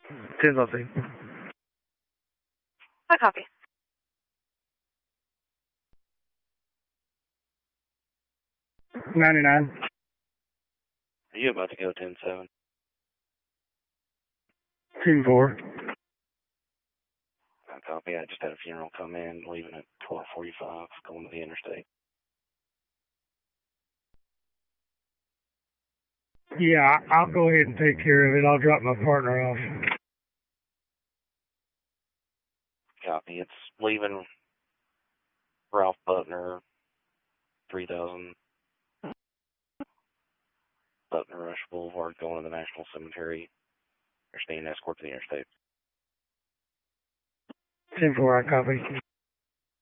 10 something. I copy. 99. Are you about to go 10-7? 10-4. I copy. I just had a funeral come in, leaving at 12:45, going to the interstate. Yeah, I'll go ahead and take care of it. I'll drop my partner off. Copy. It's leaving Ralph Butner, 3000 Butner Rush Boulevard, going to the National Cemetery. They're staying escort to the interstate. 10-4, I copy.